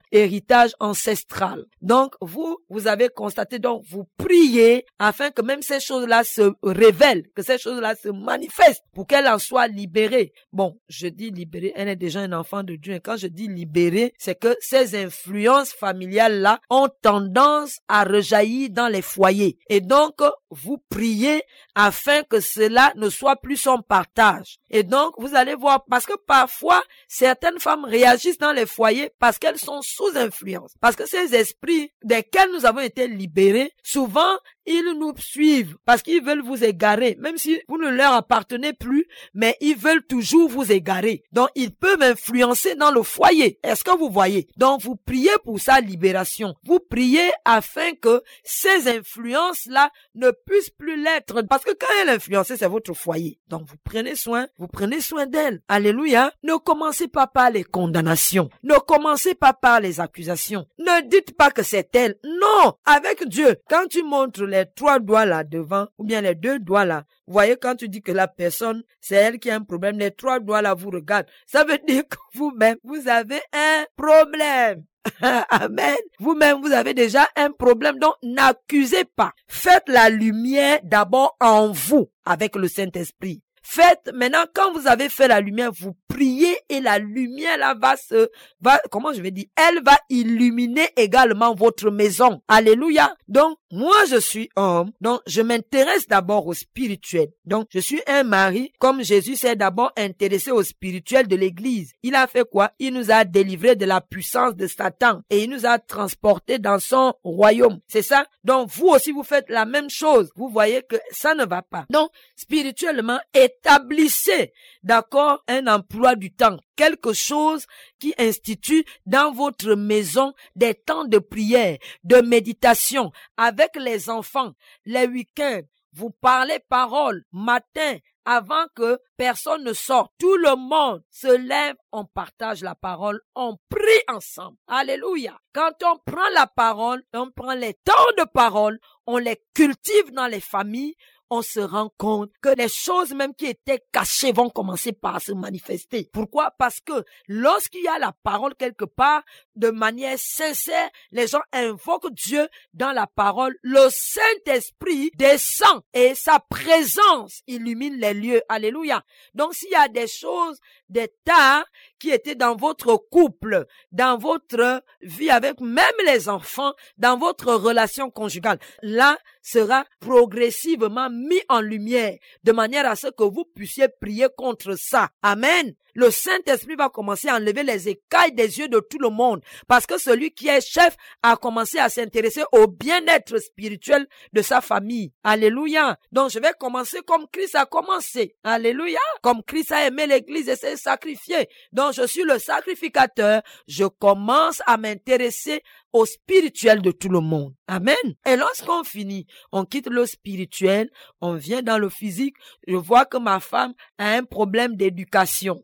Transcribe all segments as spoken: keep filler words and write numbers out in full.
héritage ancestral. Donc, vous, vous avez constaté, donc, vous priez afin que même ces choses-là se révèlent, que ces choses-là se manifestent pour qu'elle en soit libérée. Bon, je dis libérée, elle est déjà un enfant de Dieu. Et quand je dis libérée, c'est que ces influences familiales-là ont tendance à rejaillir dans les foyers. Et donc, vous priez afin que cela ne soit plus son partage. Et donc, vous allez voir, parce que parfois, certaines femmes réagissent dans les foyers parce qu'elles sont sous influence. Parce que ces esprits desquels nous avons été libérés, souvent, ils nous suivent parce qu'ils veulent vous égarer. Même si vous ne leur appartenez plus, mais ils veulent toujours vous égarer. Donc, ils peuvent influencer dans le foyer. Est-ce que vous voyez? Donc, vous priez pour sa libération. Vous priez afin que ces influences-là ne puissent plus l'être. Parce que quand elle est influencée, c'est votre foyer. Donc, vous prenez soin, vous prenez soin d'elle. Alléluia. Ne commencez pas par les condamnations. Ne commencez pas par les accusations. Ne dites pas que c'est elle. Non! Avec Dieu, quand tu montres les trois doigts là devant, ou bien les deux doigts là, vous voyez, quand tu dis que la personne, c'est elle qui a un problème, les trois doigts là vous regardent. Ça veut dire que vous-même, vous avez un problème. Amen. Vous-même, vous avez déjà un problème. Donc, n'accusez pas. Faites la lumière d'abord en vous avec le Saint-Esprit. Faites, maintenant, quand vous avez fait la lumière, vous priez et la lumière là va se, va, comment je vais dire, elle va illuminer également votre maison. Alléluia. Donc, moi, je suis homme. Donc, je m'intéresse d'abord au spirituel. Donc, je suis un mari, comme Jésus s'est d'abord intéressé au spirituel de l'église. Il a fait quoi? Il nous a délivrés de la puissance de Satan et il nous a transportés dans son royaume. C'est ça? Donc, vous aussi, vous faites la même chose. Vous voyez que ça ne va pas. Donc, spirituellement, établissez, d'accord, un emploi du temps, quelque chose qui institue dans votre maison des temps de prière, de méditation, avec les enfants, les week-ends. Vous parlez parole matin avant que personne ne sorte. Tout le monde se lève, on partage la parole, on prie ensemble. Alléluia. Quand on prend la parole, on prend les temps de parole, on les cultive dans les familles, on se rend compte que les choses même qui étaient cachées vont commencer par se manifester. Pourquoi? Parce que lorsqu'il y a la parole quelque part, de manière sincère, les gens invoquent Dieu dans la parole. Le Saint-Esprit descend et sa présence illumine les lieux. Alléluia. Donc, s'il y a des choses, des tas qui étaient dans votre couple, dans votre vie avec même les enfants, dans votre relation conjugale, là sera progressivement mis en lumière de manière à ce que vous puissiez prier contre ça. Amen. Le Saint-Esprit va commencer à enlever les écailles des yeux de tout le monde parce que celui qui est chef a commencé à s'intéresser au bien-être spirituel de sa famille. Alléluia. Donc je vais commencer comme Christ a commencé. Alléluia. Comme Christ a aimé l'église et s'est sacrifié. Donc je suis le sacrificateur. Je commence à m'intéresser au spirituel de tout le monde. Amen. Et lorsqu'on finit, on quitte le spirituel, on vient dans le physique. Je vois que ma femme a un problème d'éducation.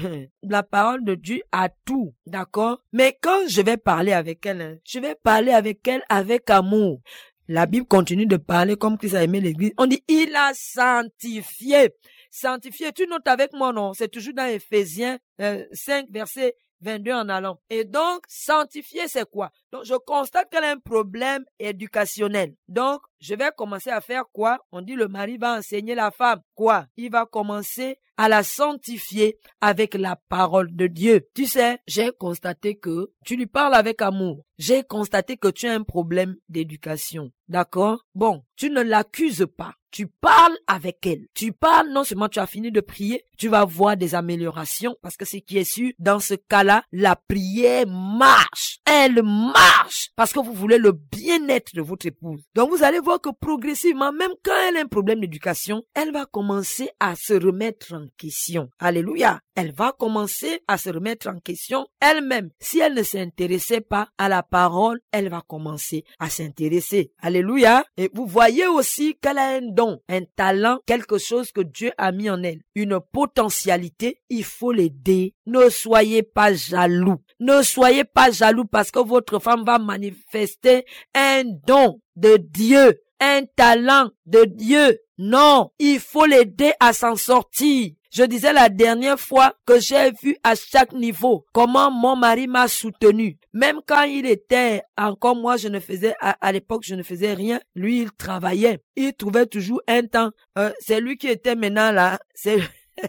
La parole de Dieu a tout, d'accord? Mais quand je vais parler avec elle, hein, je vais parler avec elle avec amour. La Bible continue de parler comme Christ a aimé l'église. On dit, il a sanctifié. Sanctifié, tu notes avec moi, non? C'est toujours dans Éphésiens euh, cinq, verset vingt-deux en allant. Et donc, sanctifier, c'est quoi? Donc, je constate qu'elle a un problème éducationnel. Donc, je vais commencer à faire quoi? On dit le mari va enseigner la femme. Quoi? Il va commencer à la sanctifier avec la parole de Dieu. Tu sais, j'ai constaté que tu lui parles avec amour. J'ai constaté que tu as un problème d'éducation. D'accord? Bon, tu ne l'accuses pas. Tu parles avec elle. Tu parles, non seulement tu as fini de prier, tu vas voir des améliorations parce que ce qui est sûr, dans ce cas-là, la prière marche. Elle marche parce que vous voulez le bien-être de votre épouse. Donc vous allez voir que progressivement, même quand elle a un problème d'éducation, elle va commencer à se remettre en question. Alléluia. Elle va commencer à se remettre en question elle-même. Si elle ne s'intéressait pas à la parole, elle va commencer à s'intéresser. Alléluia. Et vous voyez aussi qu'elle a un don, un talent, quelque chose que Dieu a mis en elle. Une potentialité, il faut l'aider. Ne soyez pas jaloux. Ne soyez pas jaloux parce que votre femme va manifester un don de Dieu, un talent de Dieu. Non, il faut l'aider à s'en sortir. Je disais la dernière fois que j'ai vu à chaque niveau comment mon mari m'a soutenu. Même quand il était encore moi, je ne faisais, à, à l'époque, je ne faisais rien. Lui, il travaillait. Il trouvait toujours un temps. Euh, c'est lui qui était maintenant là. C'est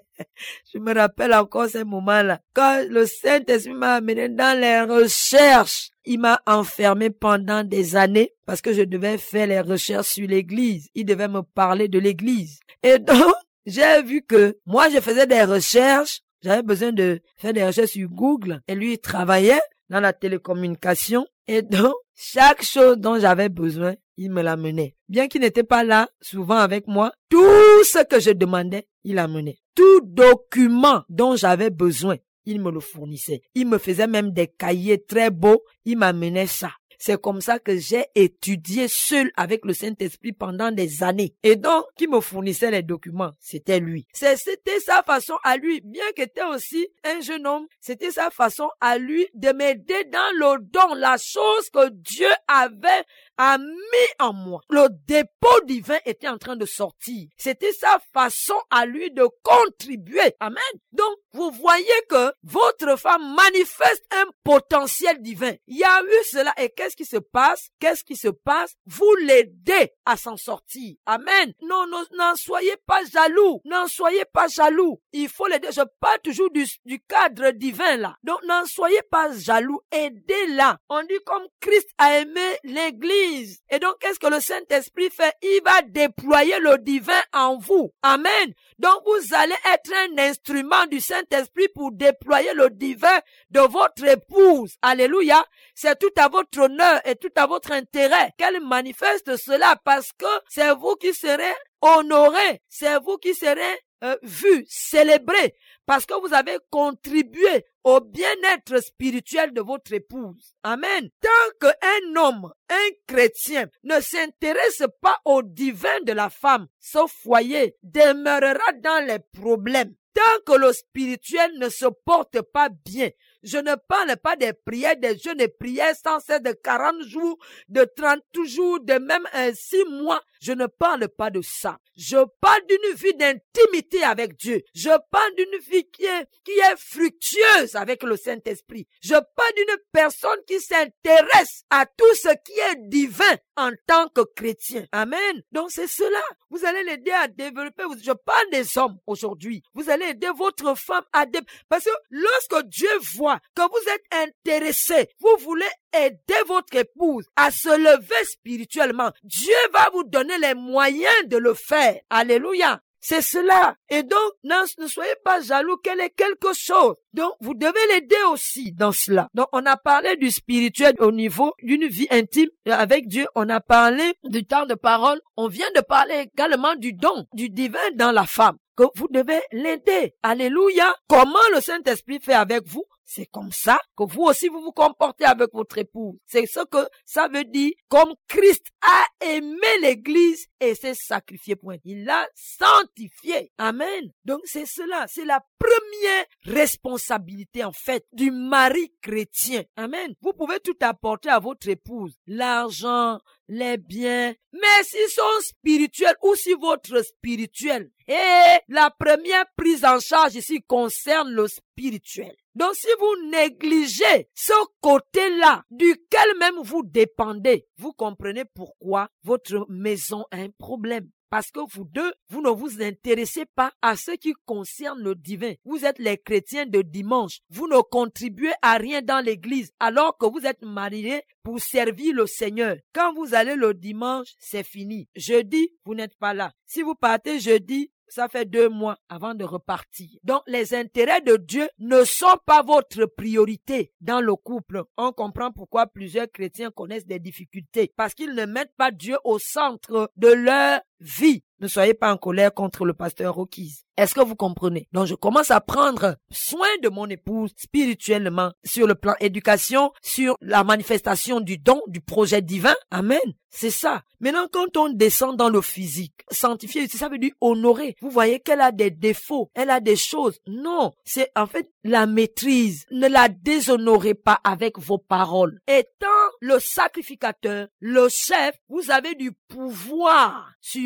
je me rappelle encore ces moments-là. Quand le Saint-Esprit m'a amené dans les recherches, il m'a enfermé pendant des années parce que je devais faire les recherches sur l'église. Il devait me parler de l'église. Et donc, j'ai vu que moi, je faisais des recherches. J'avais besoin de faire des recherches sur Google. Et lui, il travaillait dans la télécommunication. Et donc, chaque chose dont j'avais besoin, il me l'amenait. Bien qu'il n'était pas là, souvent avec moi, tout ce que je demandais, il l'amenait. Tout document dont j'avais besoin, il me le fournissait. Il me faisait même des cahiers très beaux, il m'amenait ça. C'est comme ça que j'ai étudié seul avec le Saint-Esprit pendant des années. Et donc, qui me fournissait les documents, c'était lui. C'est, c'était sa façon à lui, bien qu'il était aussi un jeune homme, c'était sa façon à lui de m'aider dans le don, la chose que Dieu avait a mis en moi. Le dépôt divin était en train de sortir. C'était sa façon à lui de contribuer. Amen. Donc, vous voyez que votre femme manifeste un potentiel divin. Il y a eu cela. Et qu'est-ce qui se passe? Qu'est-ce qui se passe? Vous l'aidez à s'en sortir. Amen. Non, non, n'en soyez pas jaloux. N'en soyez pas jaloux. Il faut l'aider. Je parle toujours du, du cadre divin là. Donc, n'en soyez pas jaloux. Aidez-la. On dit comme Christ a aimé l'église. Et donc, qu'est-ce que le Saint-Esprit fait? Il va déployer le divin en vous. Amen. Donc, vous allez être un instrument du Saint-Esprit pour déployer le divin de votre épouse. Alléluia. C'est tout à votre honneur et tout à votre intérêt qu'elle manifeste cela parce que c'est vous qui serez honorés. C'est vous qui serez euh, vus, célébrés parce que vous avez contribué au bien-être spirituel de votre épouse. Amen. Tant qu'un homme, un chrétien, ne s'intéresse pas au divin de la femme, ce foyer demeurera dans les problèmes. Tant que le spirituel ne se porte pas bien, je ne parle pas des prières, des jeûnes et prières sans cesse de quarante jours, de trente jours, de même un six mois. Je ne parle pas de ça. Je parle d'une vie d'intimité avec Dieu. Je parle d'une vie qui est, qui est fructueuse avec le Saint-Esprit. Je parle d'une personne qui s'intéresse à tout ce qui est divin en tant que chrétien. Amen. Donc c'est cela. Vous allez l'aider à développer. Je parle des hommes aujourd'hui. Vous allez aider votre femme à développer. Parce que lorsque Dieu voit que vous êtes intéressé, vous voulez aider votre épouse à se lever spirituellement, Dieu va vous donner les moyens de le faire. Alléluia. C'est cela. Et donc, non, ne soyez pas jaloux qu'elle ait quelque chose. Donc, vous devez l'aider aussi dans cela. Donc, on a parlé du spirituel au niveau d'une vie intime avec Dieu. On a parlé du temps de parole. On vient de parler également du don, du divin dans la femme, que vous devez l'aider. Alléluia. Comment le Saint-Esprit fait avec vous? C'est comme ça que vous aussi vous vous comportez avec votre épouse. C'est ce que ça veut dire. Comme Christ a aimé l'église et s'est sacrifié pour elle. Il l'a sanctifié. Amen. Donc c'est cela. C'est la première responsabilité en fait du mari chrétien. Amen. Vous pouvez tout apporter à votre épouse. L'argent, les biens. Mais s'ils sont spirituels ou si votre spirituel. Et la première prise en charge ici concerne le spirituel. Donc si vous négligez ce côté-là duquel même vous dépendez, vous comprenez pourquoi votre maison a un problème. Parce que vous deux, vous ne vous intéressez pas à ce qui concerne le divin. Vous êtes les chrétiens de dimanche. Vous ne contribuez à rien dans l'église alors que vous êtes mariés pour servir le Seigneur. Quand vous allez le dimanche, c'est fini. Jeudi, vous n'êtes pas là. Si vous partez jeudi, ça fait deux mois avant de repartir. Donc, les intérêts de Dieu ne sont pas votre priorité dans le couple. On comprend pourquoi plusieurs chrétiens connaissent des difficultés. Parce qu'ils ne mettent pas Dieu au centre de leur vie. Ne soyez pas en colère contre le pasteur Rocky's. Est-ce que vous comprenez? Donc, je commence à prendre soin de mon épouse spirituellement sur le plan éducation, sur la manifestation du don, du projet divin. Amen. C'est ça. Maintenant, quand on descend dans le physique, sanctifier, ça veut dire honorer. Vous voyez qu'elle a des défauts, elle a des choses. Non, c'est en fait la maîtrise. Ne la déshonorez pas avec vos paroles. Étant le sacrificateur, le chef, vous avez du pouvoir sur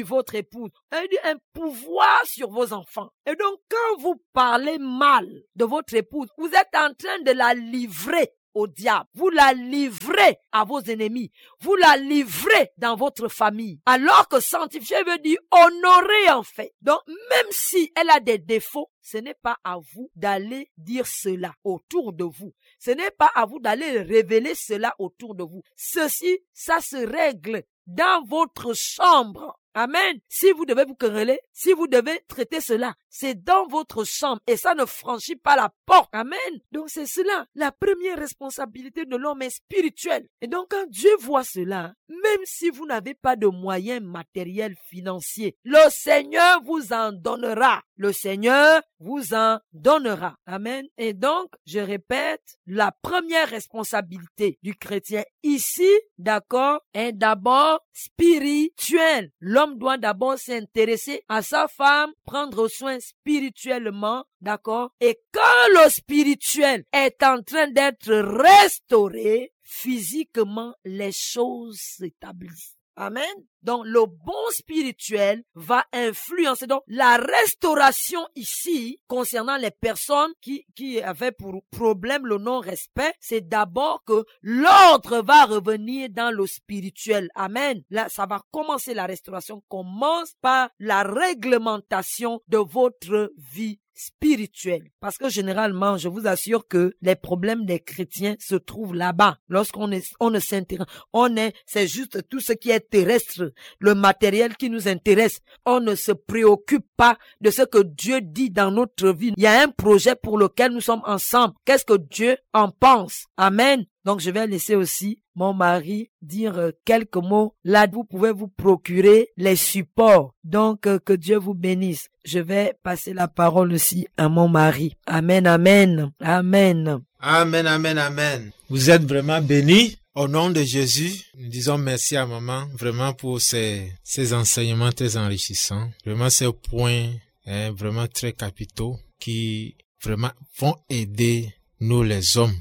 sur votre épouse, elle dit un pouvoir sur vos enfants. Et donc, quand vous parlez mal de votre épouse, vous êtes en train de la livrer au diable. Vous la livrez à vos ennemis. Vous la livrez dans votre famille. Alors que sanctifier veut dire honorer en fait. Donc, même si elle a des défauts, ce n'est pas à vous d'aller dire cela autour de vous. Ce n'est pas à vous d'aller révéler cela autour de vous. Ceci, ça se règle dans votre chambre. Amen. Si vous devez vous quereller, si vous devez traiter cela, c'est dans votre chambre et ça ne franchit pas la porte. Amen. Donc c'est cela. La première responsabilité de l'homme est spirituelle. Et donc quand Dieu voit cela, même si vous n'avez pas de moyens matériels, financiers, le Seigneur vous en donnera. Le Seigneur vous en donnera. Amen. Et donc, je répète, la première responsabilité du chrétien ici, d'accord, est d'abord spirituelle. L'homme doit d'abord s'intéresser à sa femme, prendre soin spirituellement, d'accord? Et quand le spirituel est en train d'être restauré, physiquement, les choses s'établissent. Amen. Donc, le bon spirituel va influencer. Donc, la restauration ici, concernant les personnes qui, qui avaient pour problème le non-respect, c'est d'abord que l'ordre va revenir dans le spirituel. Amen. Là, ça va commencer, la restauration commence par la réglementation de votre vie spirituel. Parce que généralement, je vous assure que les problèmes des chrétiens se trouvent là-bas. Lorsqu'on est, on ne s'intéresse, on est, c'est juste tout ce qui est terrestre, le matériel qui nous intéresse. On ne se préoccupe pas de ce que Dieu dit dans notre vie. Il y a un projet pour lequel nous sommes ensemble. Qu'est-ce que Dieu en pense? Amen. Donc, je vais laisser aussi mon mari dire quelques mots. Là, vous pouvez vous procurer les supports. Donc, que Dieu vous bénisse. Je vais passer la parole aussi à mon mari. Amen, amen, amen. Amen, amen, amen. Vous êtes vraiment bénis. Au nom de Jésus, nous disons merci à maman vraiment pour ces, ces enseignements très enrichissants. Vraiment ces points hein, vraiment très capitaux qui vraiment vont aider nous les hommes.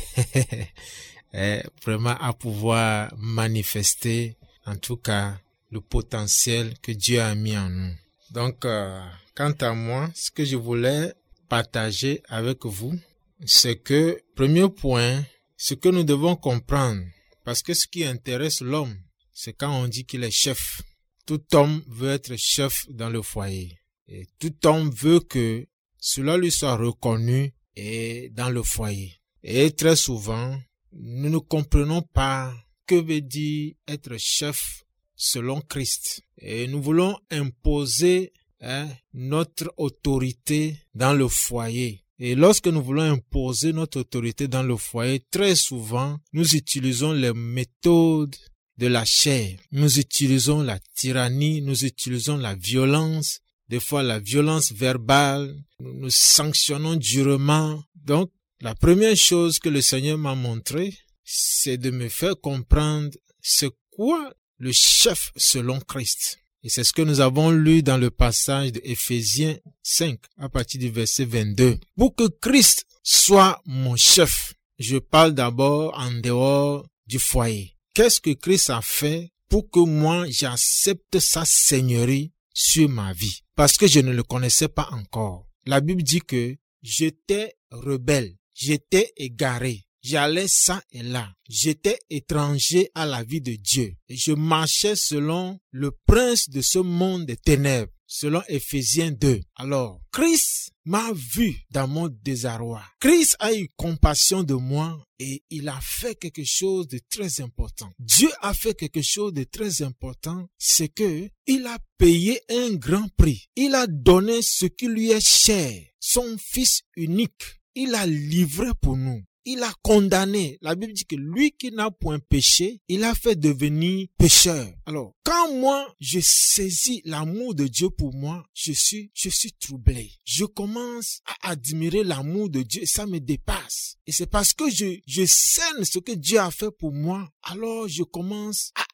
Et vraiment à pouvoir manifester en tout cas le potentiel que Dieu a mis en nous. Donc euh, quant à moi, ce que je voulais partager avec vous, c'est que premier point, ce que nous devons comprendre, parce que ce qui intéresse l'homme, c'est quand on dit qu'il est chef. Tout homme veut être chef dans le foyer et tout homme veut que cela lui soit reconnu et dans le foyer. Et très souvent, nous ne comprenons pas que veut dire être chef selon Christ. Et nous voulons imposer hein, notre autorité dans le foyer. Et lorsque nous voulons imposer notre autorité dans le foyer, très souvent, nous utilisons les méthodes de la chair. Nous utilisons la tyrannie, nous utilisons la violence, des fois la violence verbale, nous, nous sanctionnons durement. Donc, la première chose que le Seigneur m'a montré, c'est de me faire comprendre c'est quoi le chef selon Christ. Et c'est ce que nous avons lu dans le passage de Éphésiens cinq, à partir du verset vingt-deux. Pour que Christ soit mon chef, je parle d'abord en dehors du foyer. Qu'est-ce que Christ a fait pour que moi j'accepte sa seigneurie sur ma vie? Parce que je ne le connaissais pas encore. La Bible dit que j'étais rebelle. J'étais égaré, j'allais ça et là, j'étais étranger à la vie de Dieu et je marchais selon le prince de ce monde des ténèbres, selon Éphésiens deux. Alors, Christ m'a vu dans mon désarroi. Christ a eu compassion de moi et il a fait quelque chose de très important. Dieu a fait quelque chose de très important, c'est que il a payé un grand prix. Il a donné ce qui lui est cher, son fils unique. Il a livré pour nous. Il a condamné. La Bible dit que lui qui n'a point péché, il a fait devenir pécheur. Alors, quand moi, je saisis l'amour de Dieu pour moi, je suis, je suis troublé. Je commence à admirer l'amour de Dieu et ça me dépasse. Et c'est parce que je, je saigne ce que Dieu a fait pour moi, alors je commence à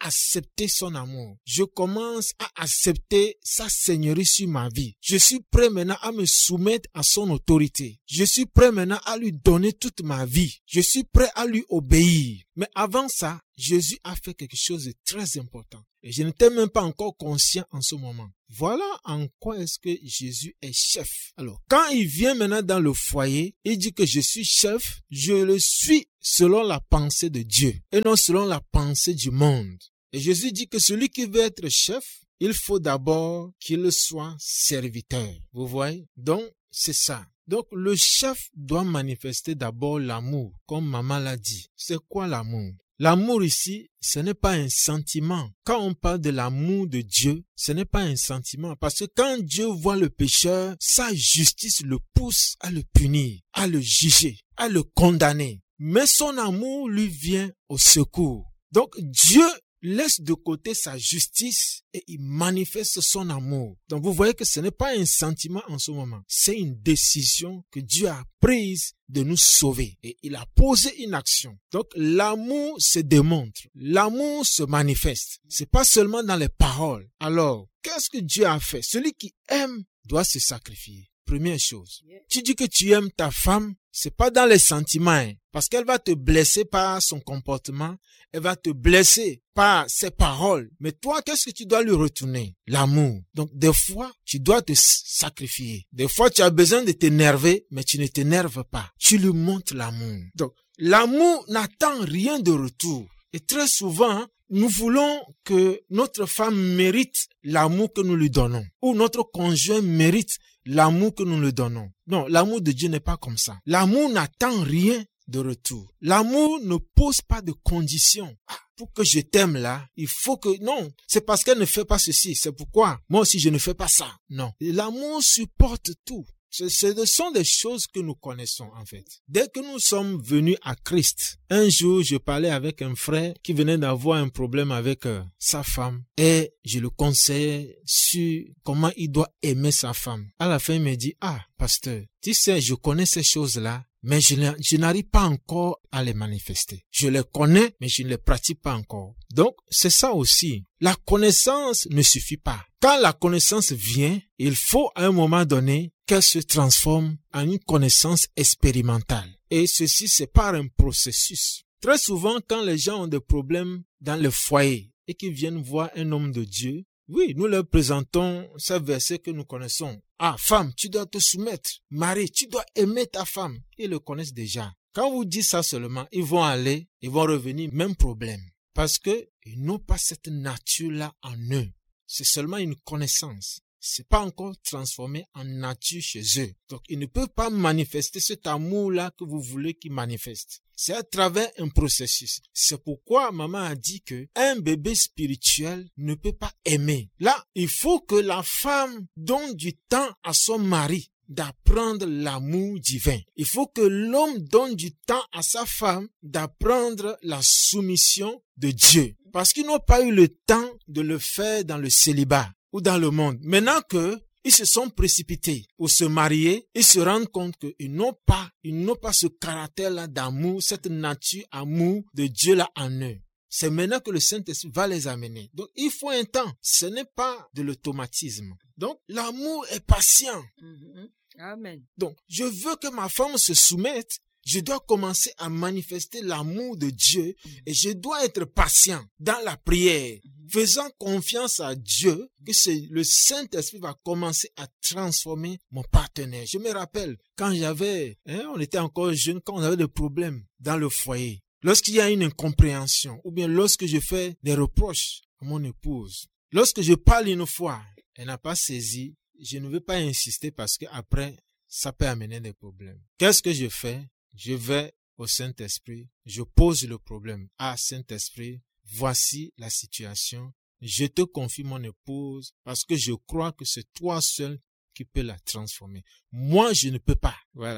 accepter son amour. Je commence à accepter sa seigneurie sur ma vie. Je suis prêt maintenant à me soumettre à son autorité. Je suis prêt maintenant à lui donner toute ma vie. Je suis prêt à lui obéir. Mais avant ça, Jésus a fait quelque chose de très important. Et je n'étais même pas encore conscient en ce moment. Voilà en quoi est-ce que Jésus est chef. Alors, quand il vient maintenant dans le foyer, il dit que je suis chef, je le suis selon la pensée de Dieu et non selon la pensée du monde. Et Jésus dit que celui qui veut être chef, il faut d'abord qu'il soit serviteur. Vous voyez? Donc, c'est ça. Donc, le chef doit manifester d'abord l'amour, comme maman l'a dit. C'est quoi l'amour? L'amour ici, ce n'est pas un sentiment. Quand on parle de l'amour de Dieu, ce n'est pas un sentiment. Parce que quand Dieu voit le pécheur, sa justice le pousse à le punir, à le juger, à le condamner. Mais son amour lui vient au secours. Donc, Dieu laisse de côté sa justice et il manifeste son amour. Donc vous voyez que ce n'est pas un sentiment en ce moment. C'est une décision que Dieu a prise de nous sauver. Et il a posé une action. Donc l'amour se démontre. L'amour se manifeste. C'est pas seulement dans les paroles. Alors, qu'est-ce que Dieu a fait? Celui qui aime doit se sacrifier. Première chose. Tu dis que tu aimes ta femme, c'est pas dans les sentiments, hein, parce qu'elle va te blesser par son comportement, elle va te blesser par ses paroles. Mais toi, qu'est-ce que tu dois lui retourner? L'amour. Donc, des fois, tu dois te sacrifier. Des fois, tu as besoin de t'énerver, mais tu ne t'énerves pas. Tu lui montres l'amour. Donc, l'amour n'attend rien de retour. Et très souvent, nous voulons que notre femme mérite l'amour que nous lui donnons, ou notre conjoint mérite l'amour que nous lui donnons. Non, l'amour de Dieu n'est pas comme ça. L'amour n'attend rien de retour. L'amour ne pose pas de conditions. Ah, pour que je t'aime là, il faut que... Non, c'est parce qu'elle ne fait pas ceci. C'est pourquoi moi aussi je ne fais pas ça. Non, l'amour supporte tout. Ce, ce sont des choses que nous connaissons en fait. Dès que nous sommes venus à Christ, un jour je parlais avec un frère qui venait d'avoir un problème avec euh, sa femme et je le conseillais sur comment il doit aimer sa femme. À la fin il me dit, ah pasteur, tu sais je connais ces choses-là, mais je, je n'arrive pas encore à les manifester. Je les connais, mais je ne les pratique pas encore. Donc, c'est ça aussi. La connaissance ne suffit pas. Quand la connaissance vient, il faut à un moment donné qu'elle se transforme en une connaissance expérimentale. Et ceci, c'est par un processus. Très souvent, quand les gens ont des problèmes dans le foyer et qu'ils viennent voir un homme de Dieu, oui, nous leur présentons ce verset que nous connaissons. Ah, femme, tu dois te soumettre. Mari, tu dois aimer ta femme. Ils le connaissent déjà. Quand vous dites ça seulement, ils vont aller, ils vont revenir, même problème. Parce que ils n'ont pas cette nature-là en eux. C'est seulement une connaissance. C'est pas encore transformé en nature chez eux. Donc, ils ne peuvent pas manifester cet amour-là que vous voulez qu'ils manifestent. C'est à travers un processus. C'est pourquoi maman a dit que un bébé spirituel ne peut pas aimer. Là, il faut que la femme donne du temps à son mari d'apprendre l'amour divin. Il faut que l'homme donne du temps à sa femme d'apprendre la soumission de Dieu. Parce qu'ils n'ont pas eu le temps de le faire dans le célibat ou dans le monde. Maintenant que ils se sont précipités pour se marier, ils se rendent compte qu'ils n'ont pas, ils n'ont pas ce caractère-là d'amour, cette nature amour de Dieu-là en eux. C'est maintenant que le Saint-Esprit va les amener. Donc, il faut un temps. Ce n'est pas de l'automatisme. Donc, l'amour est patient. Mm-hmm. Amen. Donc, je veux que ma femme se soumette. Je dois commencer à manifester l'amour de Dieu et je dois être patient dans la prière, faisant confiance à Dieu que c'est le Saint-Esprit va commencer à transformer mon partenaire. Je me rappelle quand j'avais, hein, on était encore jeunes, quand on avait des problèmes dans le foyer, lorsqu'il y a une incompréhension ou bien lorsque je fais des reproches à mon épouse, lorsque je parle une fois, elle n'a pas saisi, je ne veux pas insister parce que après ça peut amener des problèmes. Qu'est-ce que je fais? Je vais au Saint-Esprit, je pose le problème. Ah, Saint-Esprit, voici la situation. Je te confie mon épouse parce que je crois que c'est toi seul qui peux la transformer. Moi, je ne peux pas. Voilà.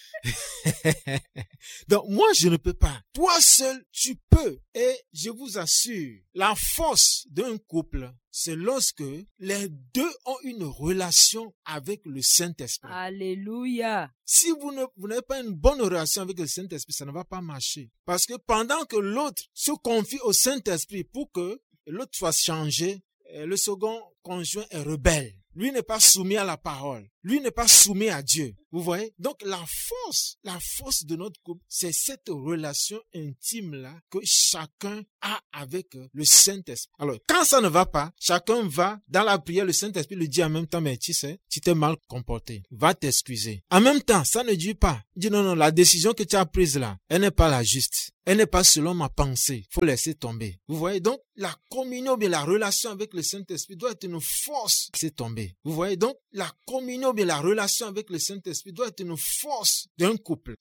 Donc, moi, je ne peux pas. Toi seul, tu peux. Et je vous assure, la force d'un couple, c'est lorsque les deux ont une relation avec le Saint-Esprit. Alléluia. Si vous ne, vous n'avez pas une bonne relation avec le Saint-Esprit, ça ne va pas marcher. Parce que pendant que l'autre se confie au Saint-Esprit pour que et l'autre soit changé, et le second conjoint est rebelle. Lui n'est pas soumis à la parole. Lui n'est pas soumis à Dieu. Vous voyez? Donc la force, la force de notre couple, c'est cette relation intime-là que chacun a avec le Saint-Esprit. Alors, quand ça ne va pas, chacun va dans la prière, le Saint-Esprit lui dit en même temps, mais tu sais, tu t'es mal comporté. Va t'excuser. En même temps, ça ne dit pas. Il dit non, non, la décision que tu as prise là, elle n'est pas la juste. Elle n'est pas selon ma pensée. Faut laisser tomber. Vous voyez? Donc, la communion, bien la relation avec le Saint-Esprit doit être une force qui s'est tombée. Vous voyez? Donc, la communion, bien la relation avec le Saint-Esprit doit être une force d'un couple.